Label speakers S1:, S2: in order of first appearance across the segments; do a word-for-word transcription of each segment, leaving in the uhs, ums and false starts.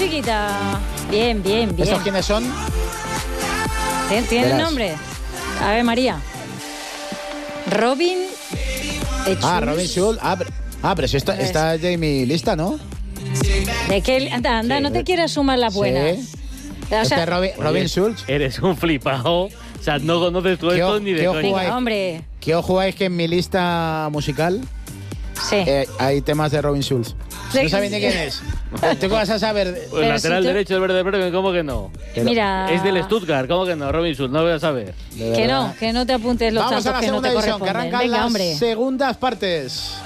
S1: musiquita. Bien, bien, bien.
S2: ¿Estos quiénes son?
S1: ¿Tiene el nombre? A ver, María. Robin...
S2: Ah, Robin Schulz. Ah, pero, ah, pero si está, está Jamie lista, ¿no?
S1: ¿De qué? Anda, anda, sí, no te quieras sumar las buenas.
S2: Sí. O sea, este Robin, Robin Schulz.
S3: Eres un flipado. O sea, no conoces tú esto ni de
S1: coña. Hombre.
S2: ¿Qué os jugáis que en mi lista musical
S1: sí.
S2: eh, hay temas de Robin Schulz? Sí. ¿No sabéis ni quién es? ¿Tú qué vas a saber?
S3: Pues lateral si tú... derecho del Verde Bremen, ¿cómo que no?
S1: Pero Mira...
S3: Es del Stuttgart, ¿cómo que no? Robin Schulz, no lo voy a saber.
S1: Que no, que no te apuntes los
S2: Vamos
S1: tantos que no te
S2: división,
S1: corresponden.
S2: Que arrancan
S1: Venga,
S2: las
S1: hombre.
S2: segundas partes.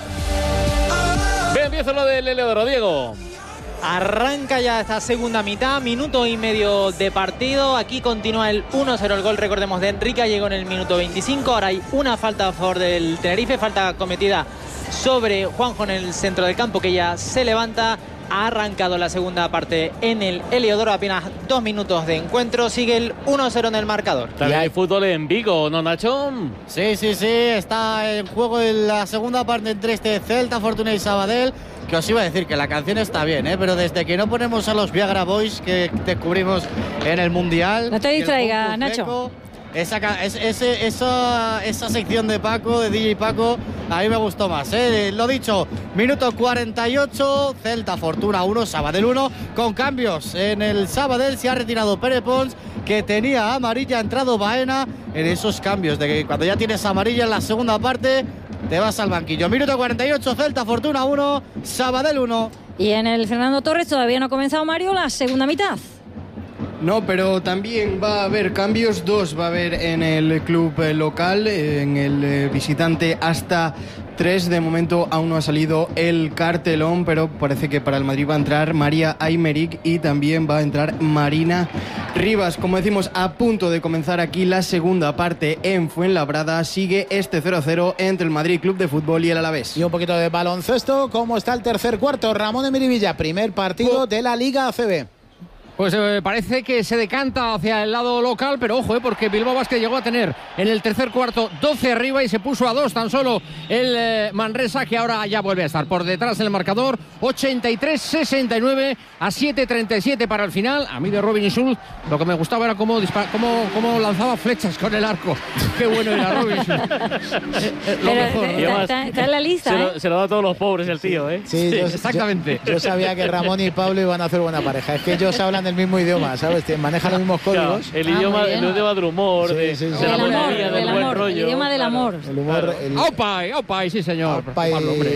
S3: Bien, empieza lo del Heliodoro, Diego.
S4: Arranca ya esta segunda mitad, minuto y medio de partido. Aquí continúa el uno cero, el gol, recordemos, de Enrique. Llegó en el minuto veinticinco. Ahora hay una falta a favor del Tenerife, falta cometida sobre Juanjo en el centro del campo, que ya se levanta. Ha arrancado la segunda parte en el Heliodoro, apenas dos minutos de encuentro. Sigue el uno cero en el marcador.
S3: También hay fútbol en Vigo, ¿no, Nacho?
S5: Sí, sí, sí, está en juego en la segunda parte entre este Celta, Fortuna y Sabadell. Que os iba a decir que la canción está bien, ¿eh? Pero desde que no ponemos a los Viagra Boys que descubrimos en el Mundial...
S1: No te distraigas, Nacho.
S5: Esa, ese, esa, esa sección de Paco, de D J Paco, a mí me gustó más, ¿eh? Lo dicho, minuto cuarenta y ocho, Celta Fortuna uno, Sabadell uno, con cambios. En el Sabadell se ha retirado Pere Pons, que tenía amarilla, ha entrado Baena en esos cambios, de que cuando ya tienes amarilla en la segunda parte, te vas al banquillo. Minuto cuarenta y ocho, Celta Fortuna uno, Sabadell uno.
S1: Y en el Fernando Torres todavía no ha comenzado, Mario, la segunda mitad.
S6: No, pero también va a haber cambios, dos va a haber en el club local, en el visitante hasta tres. De momento aún no ha salido el cartelón, pero parece que para el Madrid va a entrar María Aymeric y también va a entrar Marina Rivas. Como decimos, a punto de comenzar aquí la segunda parte en Fuenlabrada. Sigue este cero cero entre el Madrid Club de Fútbol y el Alavés.
S2: Y un poquito de baloncesto. ¿Cómo está el tercer cuarto? Ramón Emirivilla, primer partido de la Liga A C B.
S7: Pues eh, parece que se decanta hacia el lado local, pero ojo, eh, porque Bilbao Basket llegó a tener en el tercer cuarto doce arriba y se puso a dos tan solo el eh, Manresa, que ahora ya vuelve a estar por detrás en el marcador. ochenta y tres sesenta y nueve a siete treinta y siete para el final. A mí de Robin Schulz lo que me gustaba era cómo, cómo, cómo lanzaba flechas con el arco. Qué bueno era Robin Schulz. eh, eh, lo
S1: pero,
S7: mejor.
S1: De, está, está, está en la lista,
S3: se,
S1: ¿eh?
S3: lo, se lo da a todos los pobres el tío, ¿eh?
S2: Sí,
S7: sí
S2: yo,
S7: exactamente.
S2: Yo, yo sabía que Ramón y Pablo iban a hacer buena pareja. Es que ellos hablan el mismo idioma, ¿sabes? Manejan los mismos códigos.
S3: Claro, el,
S1: ah,
S3: idioma, el idioma del humor,
S2: sí,
S3: de,
S2: sí, sí.
S3: de la buena vida, del, del buen
S1: amor,
S3: rollo.
S1: El idioma del
S3: claro.
S1: amor.
S2: El humor.
S3: Claro.
S2: El...
S7: ¡Opay! ¡Opay! Sí, señor.
S2: Opay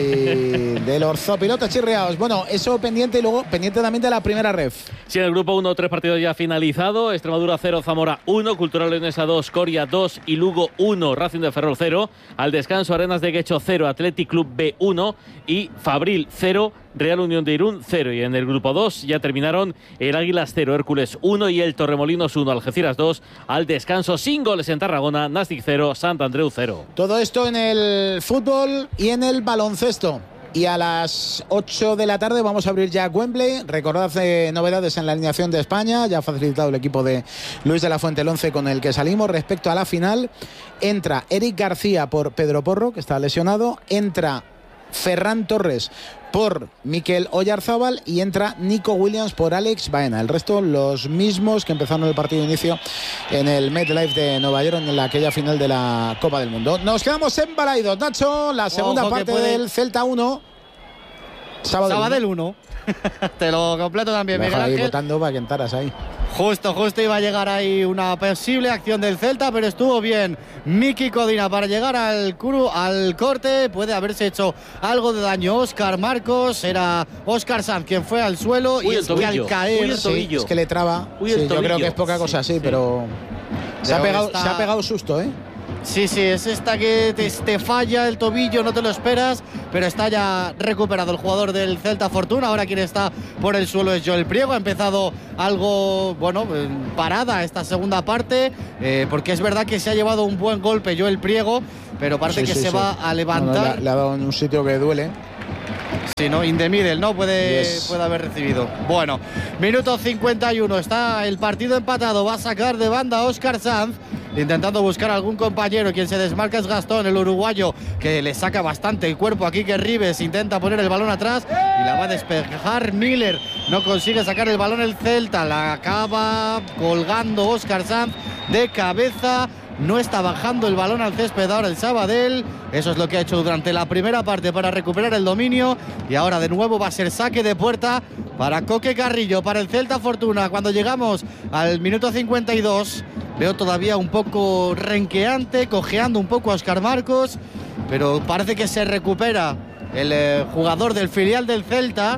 S2: del Orzopilotos chirriaos. Bueno, eso pendiente y luego pendiente también de la primera ref.
S3: Sí, en el grupo uno, tres partidos ya finalizado. Extremadura cero, Zamora uno, Cultural Leonesa dos, Coria dos y Lugo uno, Racing de Ferrol cero. Al descanso, Arenas de Guecho cero, Athletic Club B uno y Fabril cero, Real Unión de Irún cero. Y en el grupo dos ya terminaron el Águilas cero, Hércules uno y el Torremolinos uno, Algeciras dos. Al descanso, sin goles en Tarragona, Nastic cero, Sant Andreu cero.
S2: Todo esto en el fútbol y en el baloncesto. Y a las ocho de la tarde vamos a abrir ya Wembley. Recordad eh, novedades en la alineación de España. Ya ha facilitado el equipo de Luis de la Fuente el once con el que salimos. Respecto a la final, entra Eric García por Pedro Porro, que está lesionado. Entra Ferran Torres por Mikel Oyarzábal y entra Nico Williams por Alex Baena. El resto los mismos que empezaron el partido de inicio en el MetLife de Nueva York en la, aquella final de la Copa del Mundo. Nos quedamos en Balaidos, Nacho. La segunda
S5: Ojo
S2: parte
S5: puede...
S2: del Celta uno.
S5: Sabadell uno. Te lo completo también, Miguel
S2: Ángel.
S5: Ángel.
S2: Votando para que entraras ahí.
S5: Justo, justo iba a llegar ahí una posible acción del Celta, pero estuvo bien Miki Codina para llegar al, curu, al corte. Puede haberse hecho algo de daño Óscar Marcos. Era Óscar Sanz quien fue al suelo.
S3: Uy,
S5: y es que al caer...
S3: Uy, el
S2: sí, es que le traba.
S3: Uy,
S2: sí,
S3: el
S2: yo creo que es poca cosa así, sí, pero... Sí. Se, ha pegado, está... se ha pegado susto, ¿eh?
S5: Sí, sí, es esta que te, te falla el tobillo, no te lo esperas, pero está ya recuperado el jugador del Celta Fortuna. Ahora quien está por el suelo es Joel Priego. Ha empezado algo, bueno, parada esta segunda parte, eh, porque es verdad que se ha llevado un buen golpe Joel Priego, pero parece sí, que sí, se sí. va a levantar.
S2: No, no, le, le ha dado en un sitio que duele.
S5: Sí, ¿no? In the middle, ¿no? Puede,
S2: yes.
S5: puede haber recibido. Bueno, minuto cincuenta y uno. Está el partido empatado. Va a sacar de banda Óscar Sanz. intentando buscar algún compañero. Quien se desmarca es Gastón, el uruguayo, que le saca bastante el cuerpo aquí, que Rives intenta poner el balón atrás y la va a despejar Miller. No consigue sacar el balón el Celta, la acaba colgando Óscar Sanz de cabeza. No está bajando el balón al césped ahora el Sabadell. Eso es lo que ha hecho durante la primera parte para recuperar el dominio. Y ahora de nuevo va a ser saque de puerta para Coque Carrillo, para el Celta Fortuna. Cuando llegamos al minuto cincuenta y dos, veo todavía un poco renqueante, cojeando un poco a Óscar Marcos, pero parece que se recupera el eh, jugador del filial del Celta.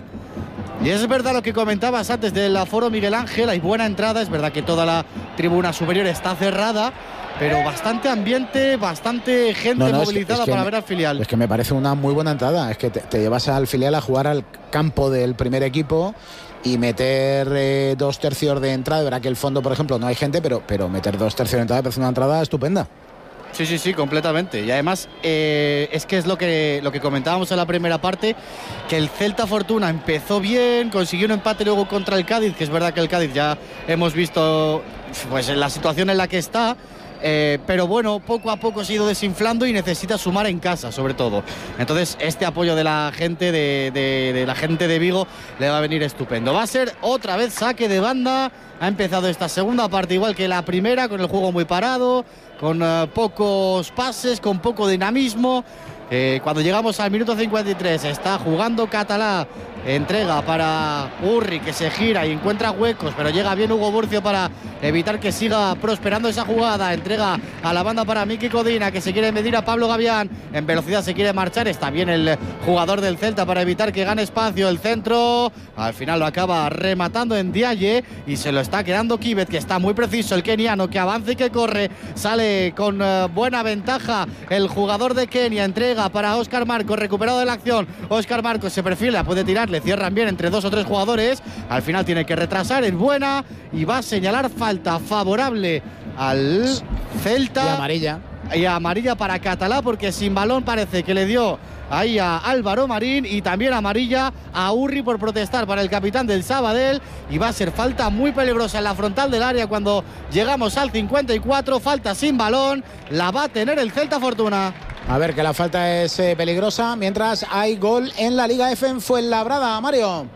S5: Y es verdad lo que comentabas antes del aforo, Miguel Ángel, hay buena entrada, es verdad que toda la tribuna superior está cerrada, pero bastante ambiente, bastante gente no, no, movilizada es que, es que para me, ver al filial.
S2: Es que me parece una muy buena entrada, es que te, te llevas al filial a jugar al campo del primer equipo y meter eh, dos tercios de entrada. Verá que el fondo, por ejemplo, no hay gente, pero, pero meter dos tercios de entrada me parece una entrada estupenda.
S5: Sí, sí, sí, completamente. Y además eh, es que es lo que, lo que comentábamos en la primera parte, que el Celta Fortuna empezó bien, consiguió un empate luego contra el Cádiz, que es verdad que el Cádiz ya hemos visto pues en la situación en la que está. Eh, pero bueno, poco a poco se ha ido desinflando y necesita sumar en casa, sobre todo. Entonces este apoyo de la gente de, de, de la gente de Vigo le va a venir estupendo. Va a ser otra vez saque de banda. Ha empezado esta segunda parte igual que la primera, con el juego muy parado, con uh, pocos pases, con poco dinamismo. Eh, cuando llegamos al minuto cincuenta y tres está jugando Catalá, entrega para Urri, que se gira y encuentra huecos, pero llega bien Hugo Burcio para evitar que siga prosperando esa jugada. Entrega a la banda para Miki Codina, que se quiere medir a Pablo Gavián, en velocidad se quiere marchar, está bien el jugador del Celta para evitar que gane espacio. El centro al final lo acaba rematando en Diaye y se lo está quedando Kibet, que está muy preciso, el keniano, que avanza y que corre, sale con uh, buena ventaja el jugador de Kenia. Entrega para Óscar Marcos, recuperado de la acción. Óscar Marcos se perfila, puede tirarle, cierran bien entre dos o tres jugadores. Al final tiene que retrasar, es buena y va a señalar falta favorable al Celta.
S2: Y amarilla.
S5: Y amarilla para Catalá, porque sin balón parece que le dio ahí a Álvaro Marín, y también amarilla a Urri por protestar para el capitán del Sabadell, y va a ser falta muy peligrosa en la frontal del área cuando llegamos al cincuenta y cuatro. Falta sin balón, la va a tener el Celta Fortuna.
S2: A ver, que la falta es eh, peligrosa, mientras hay gol en la Liga F en Fuenlabrada, Mario.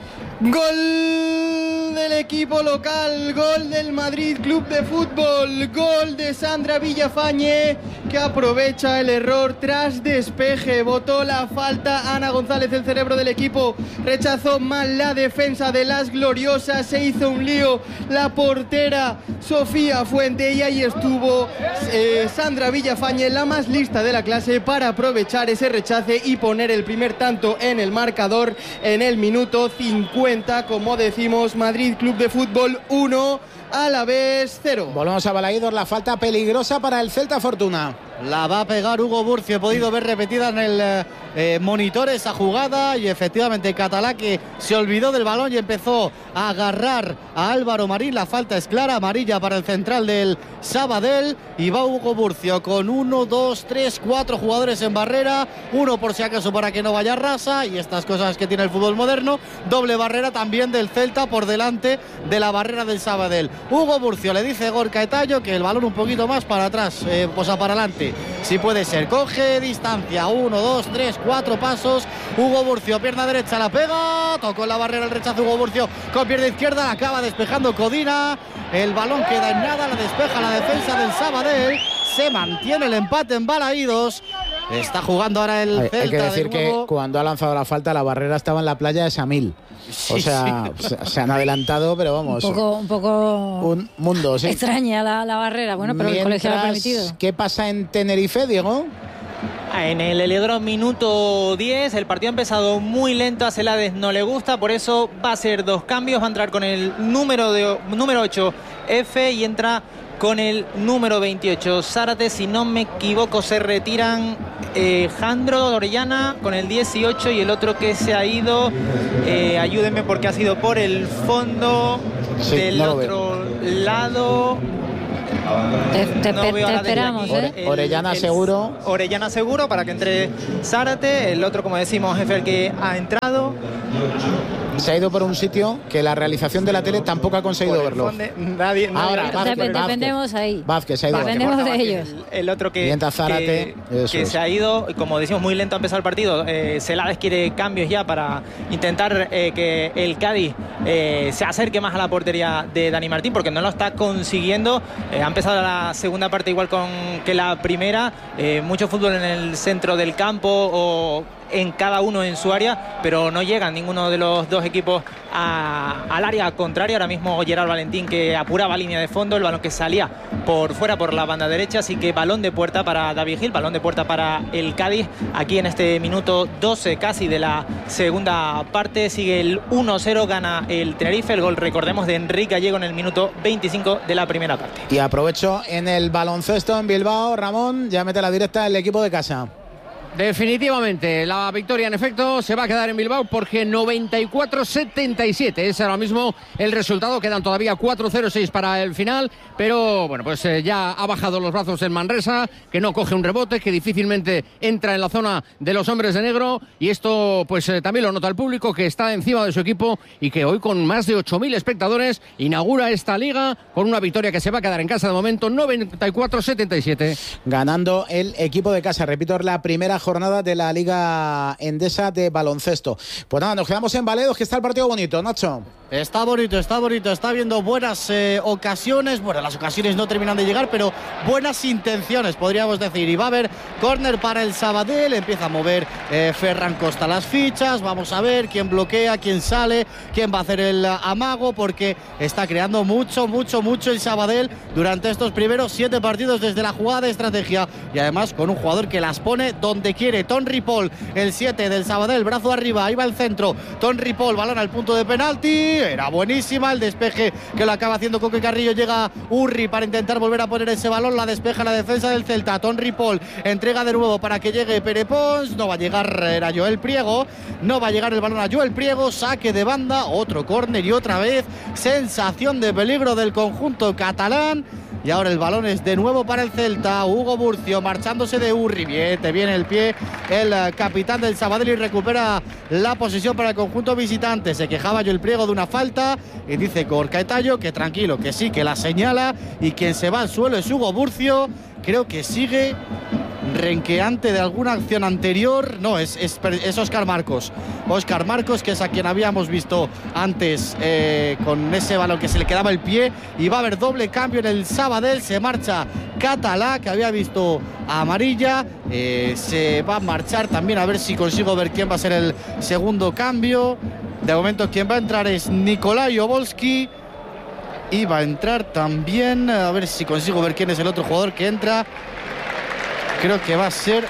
S6: Gol del equipo local, gol del Madrid Club de Fútbol, gol de Sandra Villafañe, que aprovecha el error tras despeje. Botó la falta Ana González, el cerebro del equipo, rechazó mal la defensa de las gloriosas, se hizo un lío la portera Sofía Fuente, y ahí estuvo eh, Sandra Villafañe, la más lista de la clase, para aprovechar ese rechace y poner el primer tanto en el marcador en el minuto cincuenta. Como decimos, Madrid Club de Fútbol uno, Alavés cero.
S2: Volvemos a Balaídos, la falta peligrosa para el Celta Fortuna.
S5: La va a pegar Hugo Burcio. He podido ver repetida en el eh, monitor esa jugada, y efectivamente Catalá, que se olvidó del balón y empezó a agarrar a Álvaro Marín. La falta es clara, amarilla para el central del Sabadell, y va Hugo Burcio con uno, dos, tres, cuatro jugadores en barrera, uno por si acaso para que no vaya rasa, y estas cosas que tiene el fútbol moderno. Doble barrera también del Celta por delante de la barrera del Sabadell. Hugo Burcio le dice a Gorka Etayo que el balón un poquito más para atrás, eh, pues a para adelante, si puede ser. Coge distancia, uno, dos, tres, cuatro pasos. Hugo Burcio, pierna derecha, la pega, tocó la barrera, el rechazo Hugo Burcio con pierna izquierda, la acaba despejando Codina. El balón queda en nada, la despeja la defensa del Sabadell. Se mantiene el empate en Balaídos. Está jugando ahora el
S2: hay,
S5: Celta.
S2: Hay que decir
S5: de nuevo.
S2: que cuando ha lanzado la falta, la barrera estaba en la playa de Samil.
S5: Sí,
S2: o sea,
S5: sí.
S2: se, se han adelantado, pero vamos.
S1: Un poco, un poco
S2: un mundo, sí.
S1: extraña la, la barrera. Bueno, pero
S2: Mientras,
S1: el colegio lo ha permitido.
S2: ¿Qué pasa en Tenerife, Diego?
S4: En el Heliodrome, minuto diez, el partido ha empezado muy lento, a Celades no le gusta, por eso va a ser dos cambios, va a entrar con el número, de, número ocho F y entra con el número veintiocho Zárate. Si no me equivoco, se retiran eh, Jandro Orellana con el dieciocho, y el otro que se ha ido, eh, ayúdenme porque ha sido por el fondo, sí, del no otro lado.
S1: Te, te,
S4: no
S1: te,
S4: veo
S1: te
S4: a la
S1: esperamos,
S4: de
S1: ¿eh?
S4: el,
S2: Orellana
S4: el,
S2: seguro.
S4: Orellana seguro para que entre Zárate. El otro, como decimos, es el que ha entrado.
S2: se ha ido por un sitio que la realización de la tele tampoco ha conseguido verlo.
S4: Nadie, nadie
S2: Ahora, Vázquez,
S1: Dep-
S2: Vázquez.
S1: dependemos ahí.
S2: Vázquez se ha ido.
S1: Dependemos de
S4: Vázquez,
S1: ellos.
S4: El, el otro que,
S2: Mientras Zárate,
S4: que,
S2: eso
S4: que
S2: es.
S4: se ha ido, como decimos, muy lento a empezar el partido. Eh, Celades quiere cambios ya para intentar eh, que el Cádiz eh, se acerque más a la portería de Dani Martín, porque no lo está consiguiendo. Eh, ha empezado la segunda parte igual con que la primera. Eh, mucho fútbol en el centro del campo o en cada uno en su área, pero no llegan ninguno de los dos equipos a, al área contraria. Ahora mismo Gerard Valentín, que apuraba línea de fondo, el balón que salía por fuera por la banda derecha, así que balón de puerta para David Gil, balón de puerta para el Cádiz, aquí en este minuto doce casi de la segunda parte. Sigue el uno cero, gana el Tenerife, el gol, recordemos, de Enrique Gallego en el minuto veinticinco de la primera parte.
S2: Y aprovecho en el baloncesto en Bilbao, Ramón, ya mete la directa el equipo de casa.
S7: Definitivamente, la victoria en efecto se va a quedar en Bilbao porque noventa y cuatro setenta y siete es ahora mismo el resultado. Quedan todavía cuatro cero seis para el final, pero bueno, pues eh, ya ha bajado los brazos en Manresa, que no coge un rebote, que difícilmente entra en la zona de los hombres de negro, y esto pues eh, también lo nota el público, que está encima de su equipo y que hoy, con más de ocho mil espectadores, inaugura esta liga con una victoria que se va a quedar en casa de momento, noventa y cuatro setenta y siete.
S2: Ganando el equipo de casa, repito, es la primera jornada de la Liga Endesa de baloncesto. Pues nada, nos quedamos en Valedos, que está el partido bonito, Nacho.
S5: Está bonito, está bonito, está viendo buenas eh, ocasiones. Bueno, las ocasiones no terminan de llegar, pero buenas intenciones, podríamos decir. Y va a haber córner para el Sabadell. Empieza a mover eh, Ferran Costa las fichas. Vamos a ver quién bloquea, quién sale, quién va a hacer el amago, porque está creando mucho, mucho, mucho el Sabadell durante estos primeros siete partidos desde la jugada de estrategia. Y además con un jugador que las pone donde quiere. Ton Ripoll, el siete del Sabadell, brazo arriba, ahí va el centro. Ton Ripoll, balón al punto de penalti. Era buenísima el despeje que lo acaba haciendo Coque Carrillo. Llega Urri para intentar volver a poner ese balón. La despeja la defensa del Celta. Ton Ripoll entrega de nuevo para que llegue Pere Pons. No va a llegar, era Joel Priego. No va a llegar el balón a Joel Priego. Saque de banda, otro córner y otra vez sensación de peligro del conjunto catalán. Y ahora el balón es de nuevo para el Celta. Hugo Burcio marchándose de Urri. Viene bien el pie el capitán del Sabadell y recupera la posesión para el conjunto visitante. Se quejaba Joel Priego de una falta y dice Corcaetayo que tranquilo, que sí, que la señala, y quien se va al suelo es Hugo Burcio. Creo que sigue renqueante de alguna acción anterior. No, es, es, es Óscar Marcos. Óscar Marcos, que es a quien habíamos visto antes eh, con ese balón que se le quedaba el pie. Y va a haber doble cambio en el Sabadell. Se marcha Catalá, que había visto a amarilla. Eh, se va a marchar también, a ver si consigo ver quién va a ser el segundo cambio. De momento quien va a entrar es Nikolai Obolski. Y va a entrar también, a ver si consigo ver quién es el otro jugador que entra. Creo que va a ser,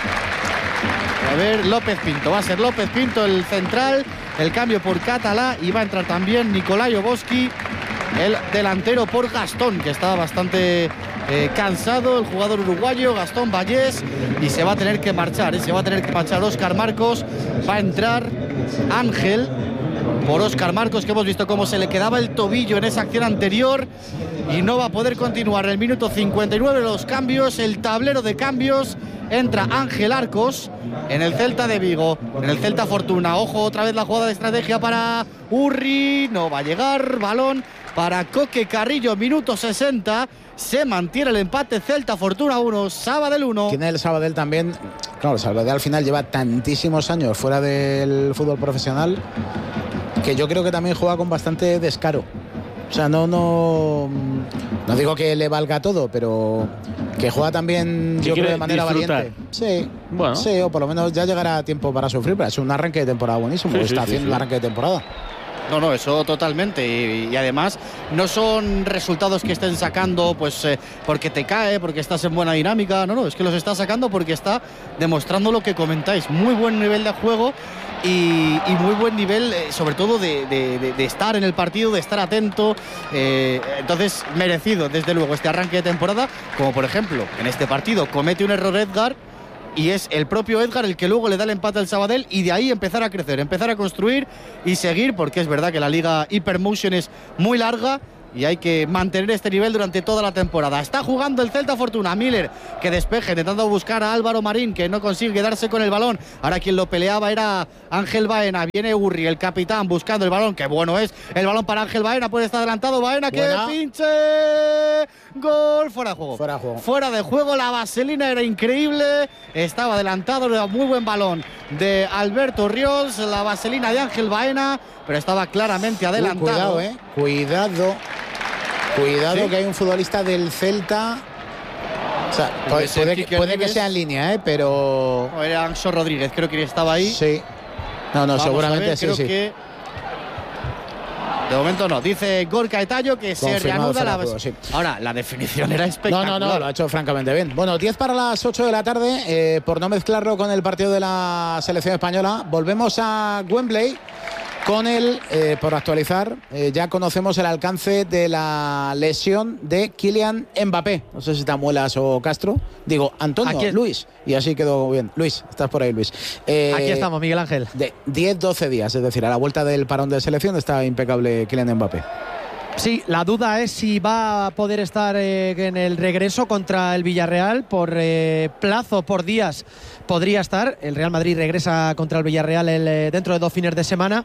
S5: a ver, López Pinto. Va a ser López Pinto el central. El cambio por Catalá. Y va a entrar también Nikolai Obolski, el delantero, por Gastón, que estaba bastante eh, cansado, el jugador uruguayo, Gastón Vallés. Y se va a tener que marchar, ¿eh? Se va a tener que marchar Óscar Marcos. Va a entrar Ángel por Óscar Marcos, que hemos visto cómo se le quedaba el tobillo en esa acción anterior y no va a poder continuar. En el minuto cincuenta y nueve los cambios, el tablero de cambios. Entra Ángel Arcos en el Celta de Vigo, en el Celta Fortuna. Ojo, otra vez la jugada de estrategia para Urri. No va a llegar. Balón para Coque Carrillo, minuto sesenta. Se mantiene el empate. Celta Fortuna uno, Sabadell uno.
S2: Tiene el Sabadell también. Claro, el Sabadell al final lleva tantísimos años fuera del fútbol profesional que yo creo que también juega con bastante descaro. O sea, no, no, no digo que le valga todo, pero que juega también,
S3: si
S2: yo creo, de manera
S3: disfrutar.
S2: valiente. Sí,
S3: bueno.
S2: sí, o por lo menos ya llegará tiempo para sufrir, pero es un arranque de temporada buenísimo.
S3: Sí, sí,
S2: está
S3: sí,
S2: haciendo
S3: sí.
S2: el arranque de temporada.
S5: No, no, eso totalmente. Y, y además no son resultados que estén sacando pues eh, porque te cae, porque estás en buena dinámica. No, no, es que los está sacando porque está demostrando lo que comentáis. Muy buen nivel de juego y, y muy buen nivel, eh, sobre todo de, de, de, de estar en el partido, de estar atento. Eh, entonces, merecido, desde luego, este arranque de temporada. Como por ejemplo, en este partido comete un error Edgar. Y es el propio Edgar el que luego le da el empate al Sabadell, y de ahí empezar a crecer, empezar a construir y seguir, porque es verdad que la liga Hypermotion es muy larga, y hay que mantener este nivel durante toda la temporada. Está jugando el Celta Fortuna. Miller que despeje, intentando buscar a Álvaro Marín, que no consigue quedarse con el balón. Ahora quien lo peleaba era Ángel Baena. Viene Urri, el capitán, buscando el balón. Qué bueno es el balón para Ángel Baena. Puede estar adelantado Baena, que
S2: Buena.
S5: pinche. Gol, fuera de juego.
S2: Fuera de juego.
S5: Fuera de juego, la vaselina era increíble. Estaba adelantado, era muy buen balón de Alberto Ríos. La vaselina de Ángel Baena, pero estaba claramente adelantado.
S2: Uh, cuidado, eh. Cuidado. Cuidado, ¿sí? Que hay un futbolista del Celta. O sea, puede, puede, que, puede que sea en línea, ¿eh? Pero.
S5: No, era Anxo Rodríguez, creo que estaba ahí.
S2: Sí. No, no,
S5: Vamos
S2: seguramente
S5: ver,
S2: sí,
S5: creo
S2: sí.
S5: Que... De momento no. Dice Gorka Etayo que se reanuda la.
S2: Juego, sí.
S5: Ahora, la definición era espectacular.
S2: No, no, no, lo ha hecho francamente bien. Bueno, diez para las ocho de la tarde. Eh, por no mezclarlo con el partido de la selección española, volvemos a Wembley. Con él, eh, por actualizar, eh, ya conocemos el alcance de la lesión de Kylian Mbappé. No sé si está Muelas o Castro. Digo, Antonio,
S5: Aquí...
S2: Luis. Y así quedó bien. Luis, estás por ahí, Luis.
S5: Eh, Aquí estamos, Miguel Ángel.
S2: De diez doce días, es decir, a la vuelta del parón de selección está impecable Kylian Mbappé.
S8: Sí, la duda es si va a poder estar eh, en el regreso contra el Villarreal. Por eh, plazo, por días, podría estar. El Real Madrid regresa contra el Villarreal el, eh, dentro de dos fines de semana.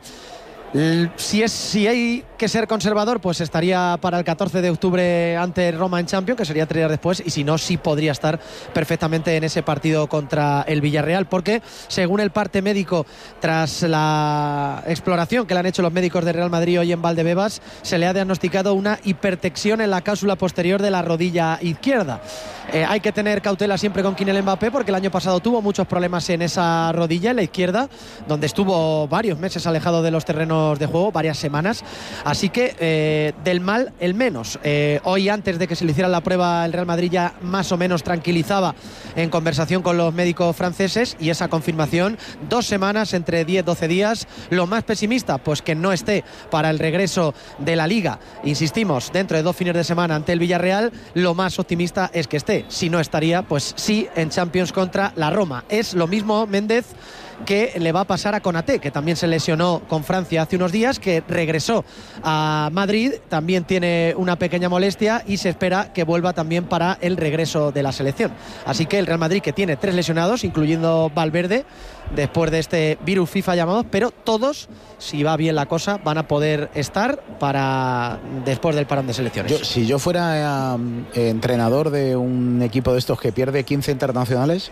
S8: Si, es, si hay que ser conservador, pues estaría para el catorce de octubre ante Roma en Champions, que sería tres días después, y si no, sí podría estar perfectamente en ese partido contra el Villarreal, porque según el parte médico, tras la exploración que le han hecho los médicos de Real Madrid hoy en Valdebebas, se le ha diagnosticado una hipertensión en la cápsula posterior de la rodilla izquierda. Eh, hay que tener cautela siempre con Kylian Mbappé, porque el año pasado tuvo muchos problemas en esa rodilla, en la izquierda, donde estuvo varios meses alejado de los terrenos de juego, varias semanas. Así que eh, del mal el menos. Eh, hoy, antes de que se le hiciera la prueba, el Real Madrid ya más o menos tranquilizaba en conversación con los médicos franceses, y esa confirmación, dos semanas, entre diez doce días. Lo más pesimista, pues que no esté para el regreso de la Liga, insistimos, dentro de dos fines de semana ante el Villarreal. Lo más optimista es que esté. Si no estaría, pues sí, en Champions contra la Roma. Es lo mismo, Méndez, que le va a pasar a Konaté, que también se lesionó con Francia hace unos días, que regresó a Madrid, también tiene una pequeña molestia y se espera que vuelva también para el regreso de la selección. Así que el Real Madrid, que tiene tres lesionados, incluyendo Valverde, después de este virus FIFA llamados, pero todos, si va bien la cosa, van a poder estar para después del parón de selecciones.
S2: Yo, si yo fuera eh, entrenador de un equipo de estos que pierde quince internacionales,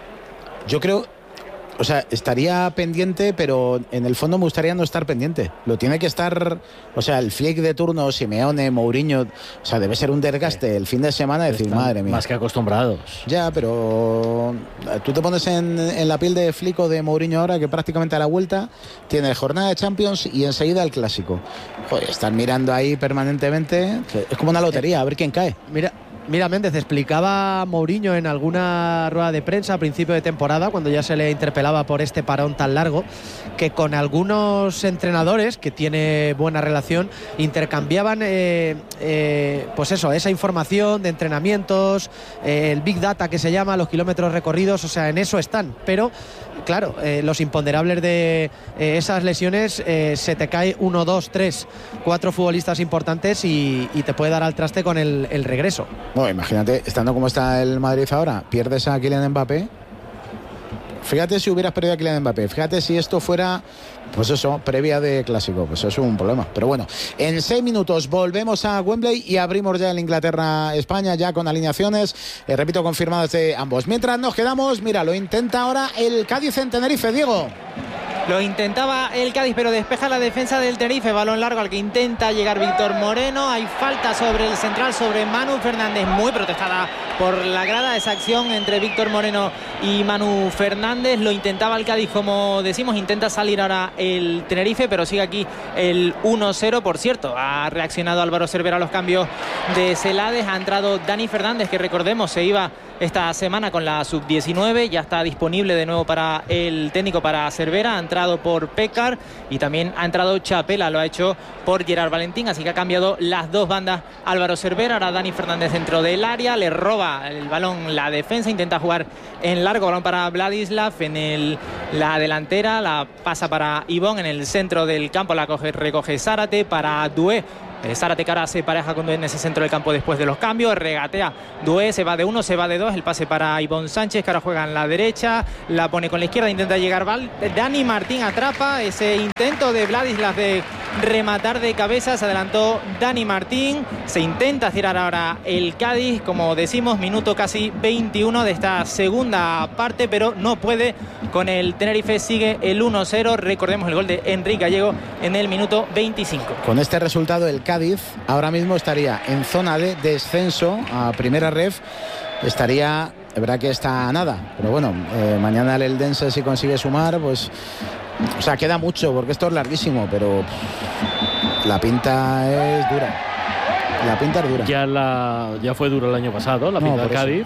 S2: yo creo... O sea, estaría pendiente, pero en el fondo me gustaría no estar pendiente. Lo tiene que estar, o sea, el Flick de turno, Simeone, Mourinho, o sea, debe ser un desgaste sí. el fin de semana, decir,
S3: Están
S2: madre mía.
S3: Más que acostumbrados.
S2: Ya, pero tú te pones en, en la piel de Flick o de Mourinho ahora, que prácticamente a la vuelta tiene jornada de Champions y enseguida el Clásico. Joder, están mirando ahí permanentemente, es como una lotería, a ver quién cae.
S8: Mira... Mira, Méndez, explicaba Mourinho en alguna rueda de prensa a principio de temporada, cuando ya se le interpelaba por este parón tan largo, que con algunos entrenadores que tiene buena relación intercambiaban eh, eh, pues eso, esa información de entrenamientos, eh, el Big Data que se llama, los kilómetros recorridos, o sea, en eso están, pero claro, eh, los imponderables de eh, esas lesiones, eh, se te cae uno, dos, tres, cuatro futbolistas importantes y, y te puede dar al traste con el, el regreso.
S2: Bueno, imagínate, estando como está el Madrid ahora, pierdes a Kylian Mbappé. Fíjate si hubieras perdido a Kylian Mbappé. Fíjate si esto fuera, pues eso, previa de Clásico. Pues eso es un problema. Pero bueno, en seis minutos volvemos a Wembley y abrimos ya el Inglaterra-España, ya con alineaciones, eh, repito, confirmadas de ambos. Mientras nos quedamos, mira, lo intenta ahora el Cádiz en Tenerife, Diego.
S4: Lo intentaba el Cádiz, pero despeja la defensa del Tenerife. Balón largo al que intenta llegar Víctor Moreno. Hay falta sobre el central, sobre Manu Fernández, muy protestada por la grada, esa acción entre Víctor Moreno y Manu Fernández. Lo intentaba el Cádiz, como decimos, intenta salir ahora el Tenerife, pero sigue aquí el uno cero. Por cierto, ha reaccionado Álvaro Cervera a los cambios de Celades. Ha entrado Dani Fernández, que recordemos se iba esta semana con la sub diecinueve, ya está disponible de nuevo para el técnico, para Cervera. Ha entrado por Pécar y también ha entrado Chapela, lo ha hecho por Gerard Valentín, así que ha cambiado las dos bandas Álvaro Cervera. Ahora Dani Fernández dentro del área, le roba el balón la defensa, intenta jugar en largo, balón para Vladislav en el, la delantera, la pasa para Ivón en el centro del campo, la coge, recoge Zárate para Doué Eh, Zárate que ahora se pareja con Dué en ese centro del campo después de los cambios. Regatea Dué, se va de uno, se va de dos. El pase para Ivonne Sánchez, que ahora juega en la derecha. La pone con la izquierda, intenta llegar Val. Dani Martín atrapa ese intento de Vladislas de rematar de cabeza. Se adelantó Dani Martín. Se intenta tirar ahora el Cádiz. Como decimos, minuto casi veintiuno de esta segunda parte, pero no puede con el Tenerife. Sigue el uno cero. Recordemos el gol de Enrique Gallego en el minuto veinticinco.
S2: Con este resultado, el Cádiz ahora mismo estaría en zona de descenso a primera ref. Estaría, es verdad que está a nada, pero bueno, eh, mañana el Eldense, si consigue sumar, pues, o sea, queda mucho porque esto es larguísimo, pero pff, la pinta es dura. La pinta es dura.
S3: Ya, la, ya fue duro el año pasado, la pinta
S2: no,
S3: del Cádiz.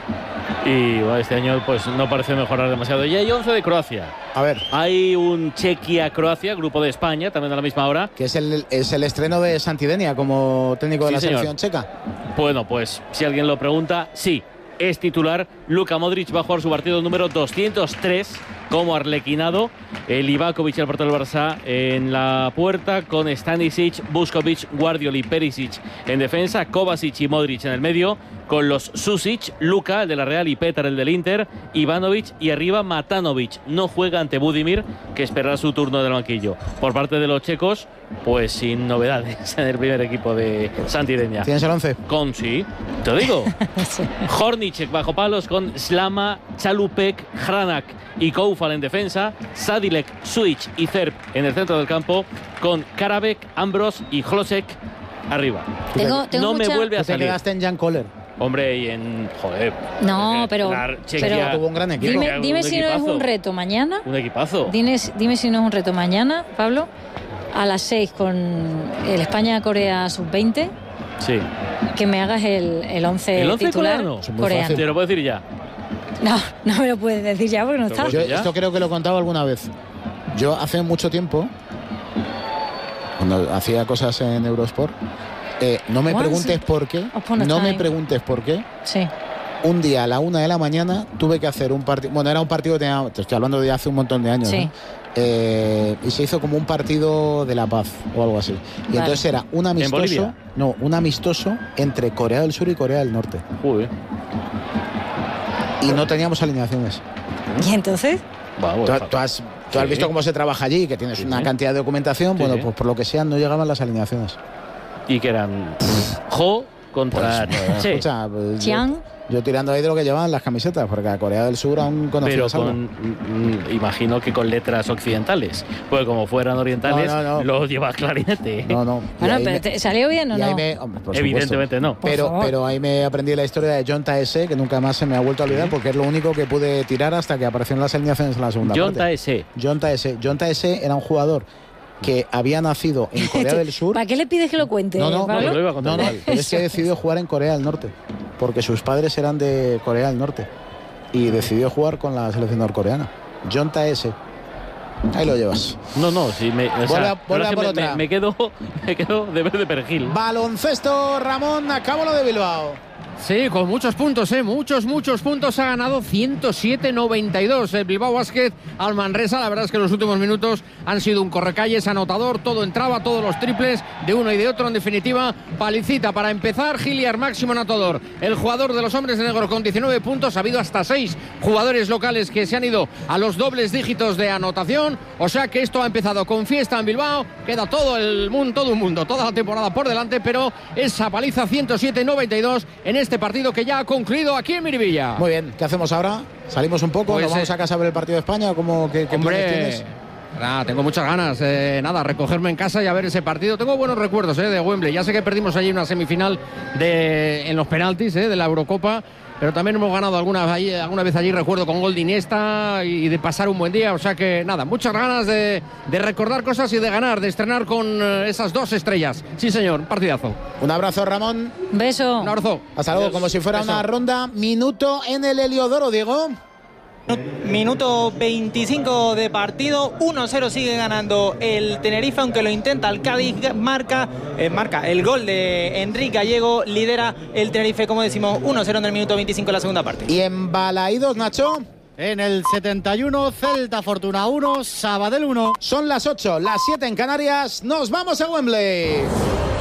S3: Y bueno, este año pues no parece mejorar demasiado. Y hay once de Croacia.
S2: A ver.
S3: Hay un Chequia-Croacia, grupo de España, también a la misma hora.
S2: Que es el, es el estreno de Santidenia como técnico de
S3: Sí,
S2: la
S3: señor.
S2: selección checa.
S3: Bueno, pues si alguien lo pregunta, sí, es titular. Luka Modric va a jugar su partido número doscientos tres como arlequinado. El Ivakovic, el portero del Barça, en la puerta, con Stanisic, Vuskovic, Guardiol y Perisic en defensa, Kovacic y Modric en el medio, con los Susic, Luka, el de la Real, y Petar, el del Inter, Ivanovic y arriba Matanovic. No juega ante Budimir, que esperará su turno del banquillo. Por parte de los checos, pues sin novedades en el primer equipo de Santidenia.
S2: ¿Tienes el once?
S3: Con sí, te lo digo. Hornicek bajo palos, con Slama, Chalupek, Hranak y Koufal en defensa, Sadilek, Suic y Cerp en el centro del campo, con Karabek, Ambros y Hlosek arriba.
S1: Tengo, tengo
S3: no
S1: mucha...
S3: me vuelve a
S2: Tú te
S3: salir.
S2: quedaste en Jan Koller.
S3: Hombre, y en... Joder.
S1: No, pero,
S3: la Chequia
S1: pero
S2: tuvo un gran equipo.
S1: dime,
S3: Un
S1: dime si no es
S3: equipazo.
S1: un reto mañana.
S3: Un equipazo.
S1: Dime, dime si no es un reto mañana, Pablo, a las seis con el España-Corea sub veinte,
S3: Sí.
S1: que me hagas el, el once
S3: ¿El once
S1: titular
S3: coreano?
S2: Es muy
S1: coreano.
S2: fácil.
S3: Te lo puedo decir ya.
S1: No, no me lo puedes decir ya porque no está.
S3: Pues
S2: Yo
S3: ya.
S2: esto creo que lo he contado alguna vez. Yo hace mucho tiempo, cuando hacía cosas en Eurosport, eh, no me
S1: Once.
S2: preguntes por qué,
S1: Upon a
S2: no me
S1: time.
S2: preguntes por qué.
S1: Sí.
S2: Un día a la una de la mañana tuve que hacer un partido. Bueno, era un partido que tenía, te estoy hablando de hace un montón de años.
S1: Sí.
S2: ¿no? Eh, y se hizo como un partido de la paz o algo así. Y
S1: Vale.
S2: entonces era un amistoso.
S3: Bolivia?
S2: No, un amistoso entre Corea del Sur y Corea del Norte.
S3: Joder.
S2: Y no teníamos alineaciones.
S1: ¿Y entonces?
S3: Va,
S2: Tú,
S3: bueno,
S2: tú has, tú has
S3: Sí.
S2: visto cómo se trabaja allí, que tienes
S3: Sí,
S2: una
S3: sí.
S2: cantidad de documentación.
S3: Sí,
S2: Bueno,
S3: sí.
S2: pues por lo que sea, no llegaban las alineaciones.
S3: Y que eran Jo contra
S2: Pues,
S3: Che.
S2: escucha, pues,
S1: Chiang.
S2: yo, yo tirando ahí de lo que llevaban las camisetas, porque a Corea del Sur aún
S3: Pero
S2: conocidos algo.
S3: con, mm, imagino que con letras occidentales. Pues como fueran orientales,
S2: No, no, no.
S3: los llevas clarinete.
S2: No, no. Y
S1: Bueno,
S2: ahí
S1: pero
S2: me-
S1: ¿te ¿salió bien o
S2: y ahí
S1: no?
S2: me- hombre, por supuesto.
S3: Evidentemente no.
S1: Por
S2: Pero,
S1: favor.
S2: pero ahí me aprendí la historia de John Taese, que nunca más se me ha vuelto a olvidar, porque es lo único que pude tirar hasta que aparecieron las alineaciones en la segunda
S3: John
S2: parte.
S3: Taese.
S2: John Taese. John Taese era un jugador que había nacido en Corea del Sur.
S1: ¿Para qué le pides que lo cuente,
S2: No, no,
S1: Pablo?
S3: no, lo iba a contar
S2: No, no,
S3: igual.
S2: pero es que decidió jugar en Corea del Norte, porque sus padres eran de Corea del Norte y decidió jugar con la selección norcoreana. John Taese. Ahí lo llevas.
S3: No, no, sí, me, o sea,
S2: Vuelve a-
S3: la
S2: vuelve
S3: verdad
S2: a
S3: es que
S2: por
S3: me,
S2: otra.
S3: me- me quedo, me quedo de verde perejil.
S2: Baloncesto, Ramón, acabó lo de Bilbao.
S7: Sí, con muchos puntos, ¿eh? Muchos, muchos puntos. Ha ganado ciento siete noventa y dos el Bilbao Basket al Manresa. La verdad es que los últimos minutos han sido un correcalles anotador. Todo entraba, todos los triples de uno y de otro. En definitiva, palicita para empezar. Giliar, máximo anotador. El jugador de los hombres de negro con diecinueve puntos. Ha habido hasta seis jugadores locales que se han ido a los dobles dígitos de anotación. O sea que esto ha empezado con fiesta en Bilbao. Queda todo el mundo, todo el mundo, toda la temporada por delante. Pero esa paliza ciento siete noventa y dos en este partido que ya ha concluido aquí en Miribilla.
S2: Muy bien, ¿qué hacemos ahora? ¿Salimos un poco?
S7: Pues,
S2: ¿Nos vamos
S7: eh,
S2: a casa a ver el partido de España? ¿Cómo, qué, qué planes
S7: Hombre,
S2: tienes?
S7: nada, tengo muchas ganas. Eh, nada, recogerme en casa y a ver ese partido. Tengo buenos recuerdos eh, de Wembley. Ya sé que perdimos allí una semifinal de, en los penaltis eh, de la Eurocopa. Pero también hemos ganado alguna, ahí, alguna vez allí, recuerdo, con gol de Iniesta y de pasar un buen día. O sea que nada, muchas ganas de, de recordar cosas y de ganar, de estrenar con eh, esas dos estrellas. Sí, señor, partidazo.
S2: Un abrazo, Ramón.
S1: Beso.
S7: Un abrazo.
S2: Hasta luego, como si fuera
S7: Beso.
S2: una ronda. Minuto en el Heliodoro, Diego.
S4: Minuto veinticinco de partido, uno cero sigue ganando el Tenerife, aunque lo intenta el Cádiz, marca, eh, marca el gol de Enrique Gallego, lidera el Tenerife, como decimos, uno cero en el minuto veinticinco de la segunda parte.
S2: Y en Balaídos, Nacho.
S5: En el setenta y uno, Celta Fortuna uno, Sabadell uno.
S2: Son las ocho, las siete en Canarias. Nos vamos a Wembley.